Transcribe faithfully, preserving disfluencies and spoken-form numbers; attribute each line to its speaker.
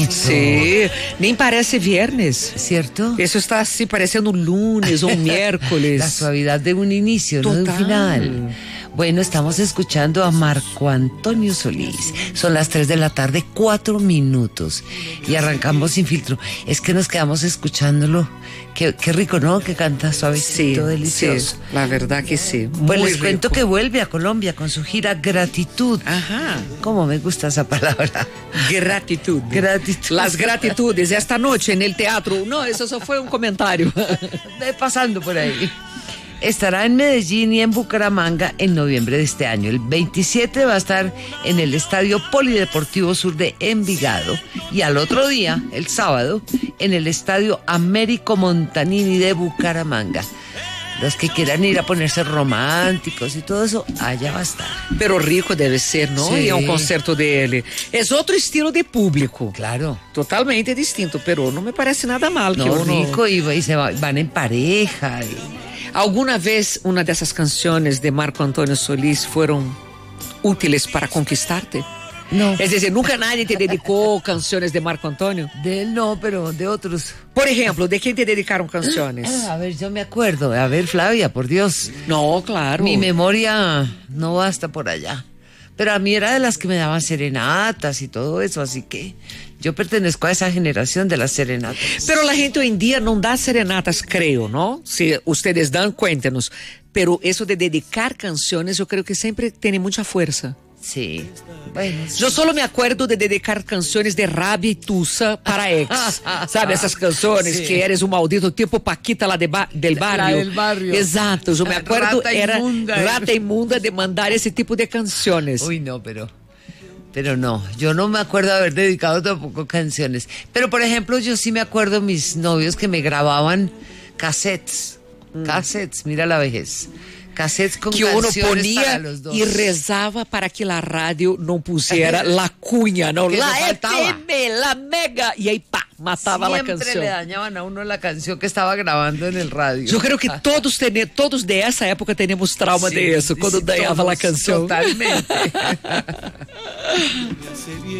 Speaker 1: bonito.
Speaker 2: Sí, nem parece viernes.
Speaker 1: ¿Cierto?
Speaker 2: Eso está así parecendo un lunes o un miércoles.
Speaker 1: La suavidad de un inicio,
Speaker 2: Total.
Speaker 1: no de un final. Bueno, estamos escuchando a Marco Antonio Solís. Son las tres de la tarde, cuatro minutos. Y arrancamos sin filtro. Es que nos quedamos escuchándolo. Qué, qué rico, ¿no? Que canta suavecito,
Speaker 2: Sí,
Speaker 1: delicioso.
Speaker 2: sí, la verdad que sí.
Speaker 1: Pues
Speaker 2: Muy
Speaker 1: les cuento
Speaker 2: rico.
Speaker 1: que vuelve a Colombia con su gira Gratitud.
Speaker 2: Ajá.
Speaker 1: ¿Cómo me gusta esa palabra?
Speaker 2: Gratitud.
Speaker 1: Gratitud.
Speaker 2: Las gratitudes esta noche en el teatro. No, eso solo fue un comentario.
Speaker 1: Ve pasando por ahí. Estará en Medellín y en Bucaramanga en noviembre de este año. El veintisiete va a estar en el Estadio Polideportivo Sur de Envigado y al otro día, el sábado, en el Estadio Américo Montanini de Bucaramanga. Los que quieran ir a ponerse románticos y todo eso, allá va a estar.
Speaker 2: Pero rico debe ser, ¿no?
Speaker 1: Sí.
Speaker 2: Y a un concerto de él. Es otro estilo de público.
Speaker 1: Claro.
Speaker 2: Totalmente distinto, pero no me parece nada mal que
Speaker 1: No,
Speaker 2: uno...
Speaker 1: rico y, y se va- van en pareja. Y...
Speaker 2: ¿Alguna vez una de esas canciones de Marco Antonio Solís fueron útiles para conquistarte?
Speaker 1: No,
Speaker 2: Es decir, nunca nadie te dedicó canciones de Marco Antonio.
Speaker 1: de él no, pero de otros.
Speaker 2: Por ejemplo, ¿de quién te dedicaron canciones?
Speaker 1: A ver, yo me acuerdo. A ver, Flavia, por Dios.
Speaker 2: No, claro.
Speaker 1: Mi memoria no basta por allá. Pero a mí era de las que me daban serenatas y todo eso, así que yo pertenezco a esa generación de las serenatas.
Speaker 2: Pero la gente hoy en día no da serenatas, creo, ¿no? Si ustedes dan, cuéntenos. Pero eso de dedicar canciones, yo creo que siempre tiene mucha fuerza.
Speaker 1: Sí, bueno.
Speaker 2: Yo solo me acuerdo de dedicar canciones de rabia y tusa para ex. ¿Sabe? Esas canciones
Speaker 1: Sí.
Speaker 2: que eres un maldito tipo Paquita la de ba- del
Speaker 1: La
Speaker 2: barrio.
Speaker 1: del barrio.
Speaker 2: Exacto, yo me acuerdo,
Speaker 1: Rata
Speaker 2: era
Speaker 1: inmunda.
Speaker 2: rata inmunda de mandar ese tipo de canciones.
Speaker 1: Uy, no, pero... Pero no, yo no me acuerdo haber dedicado tampoco canciones. Pero, por ejemplo, yo sí me acuerdo mis novios que me grababan cassettes. Cassettes, mira la vejez. Cassettes con
Speaker 2: Que uno
Speaker 1: canciones
Speaker 2: ponía
Speaker 1: para los dos.
Speaker 2: y rezaba para que la radio no pusiera la cuña, no,
Speaker 1: Que eso
Speaker 2: la
Speaker 1: faltaba.
Speaker 2: F M, la mega, y ahí pa, mataba la
Speaker 1: Siempre
Speaker 2: canción.
Speaker 1: le dañaban a uno la canción que estaba grabando en el radio.
Speaker 2: Yo creo que todos, tene- todos de esa época tenemos trauma
Speaker 1: Sí,
Speaker 2: de eso, cuando
Speaker 1: sí,
Speaker 2: dañaba la
Speaker 1: todos,
Speaker 2: canción.
Speaker 1: Totalmente.